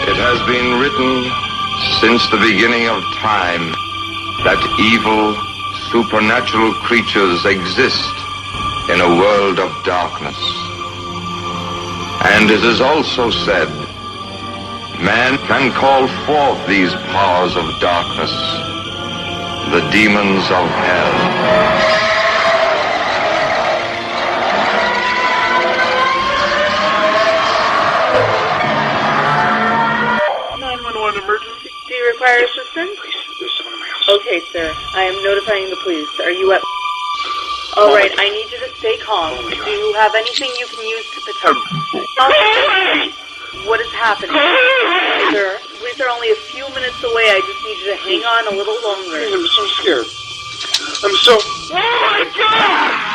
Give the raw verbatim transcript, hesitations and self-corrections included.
It has been written since the beginning of time that evil, supernatural creatures exist in a world of darkness. And it is also said, man can call forth these powers of darkness, the demons of hell. Emergency. Do you require assistance? Okay, sir. I am notifying the police. Are you at... All right, I need you to stay calm. Do you have anything you can use to protect... What is happening? Sir, the police are only a few minutes away. I just need you to hang on a little longer. I'm so scared. I'm so... Oh, my God!